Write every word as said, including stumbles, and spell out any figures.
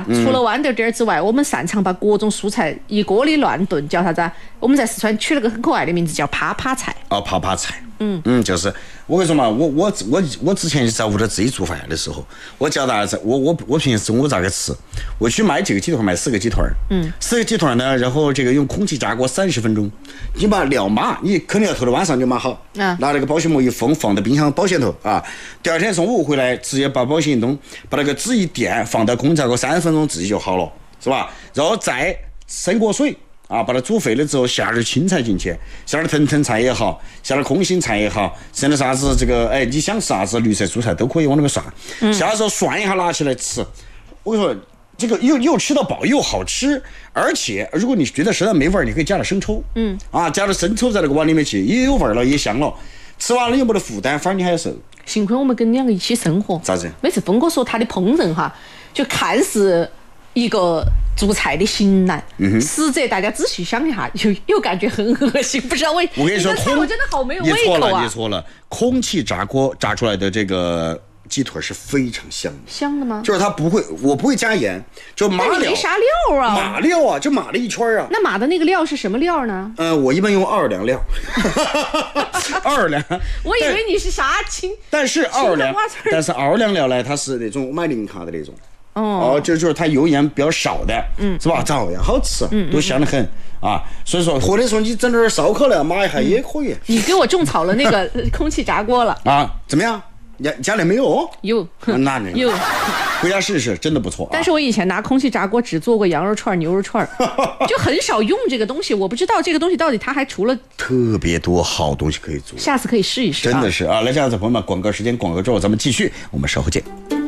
除了豌豆丁儿之外，我们擅长把各种蔬菜一锅里乱炖，叫啥子啊？我们在四川取了个很可爱的名字，叫啪啪菜。 哦，啪啪菜。嗯嗯，就是我跟你说嘛，我我我我之前在屋头自己做饭的时候，我叫大家我我我平时中午咋个吃？我去买几个鸡腿，买四个鸡腿，嗯，四个鸡腿呢，然后这个用空气炸锅三十分钟，你把料码，你肯定要头天晚上就码好，啊，拿那个保鲜膜一封，放在冰箱保鲜头啊，第二天中午回来直接把保鲜一弄，把那个纸一垫，放到空气炸锅三十分钟自己就好了，是吧？然后再生锅水。啊，把它煮沸了之后，下点青菜进去，下点藤藤菜也好，下点空心菜也好，剩点啥子这个，哎，你想吃啥子绿色蔬菜都可以往里面涮。嗯、下的时候涮一下拿起来吃。我跟你说，这个又又吃到饱又好吃，而且如果你觉得实在没味儿，你可以加点生抽。嗯。啊，加点生抽在那个碗里面去，也有味儿了，也香了。吃完了又没得负担，反而你还要瘦。 幸亏我们跟两个一起生活。 咋子？ 每次峰哥说他的烹饪哈，就看似一个做菜的型男，嗯、实则大家仔细想一下，又又感觉很恶心，不知道为。 我跟你说， 空我真的好没有胃口啊！ 你错了，你错了，空气炸锅炸出来的这个鸡腿是非常香的。 香的吗？ 就是它不会，我不会加盐，就码料。 没啥料啊。 码料啊，就码了一圈啊。 那码的那个料是什么料呢？ 呃，我一般用奥尔良料。奥尔良。 我以为你是啥青。 但是奥尔良，但是奥尔良料呢，它是那种买零卡的那种。哦, 哦，就就是它油盐比较少的，嗯，是吧？照样好吃，嗯，都香得很啊。所以说，或者说你整点烧烤料码一下也可以。 你给我种草了那个空气炸锅了啊？怎么样？家家里没有？ 有， 那你有， 回家试试，真的不错、啊。 但是我以前拿空气炸锅只做过羊肉串、牛肉串，就很少用这个东西。我不知道这个东西到底它还除了特别多好东西可以做， 下次可以试一试、 啊。真的是啊，来，这样子朋友们，广告时间广告之后咱们继续，我们稍后见。